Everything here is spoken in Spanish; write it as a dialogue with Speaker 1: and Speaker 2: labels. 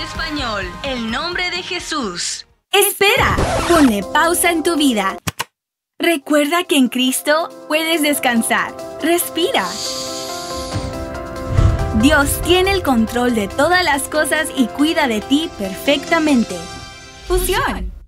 Speaker 1: español, el nombre de Jesús.
Speaker 2: ¡Espera! Ponle pausa en tu vida. Recuerda que en Cristo puedes descansar. Respira. Dios tiene el control de todas las cosas y cuida de ti perfectamente. Fusión.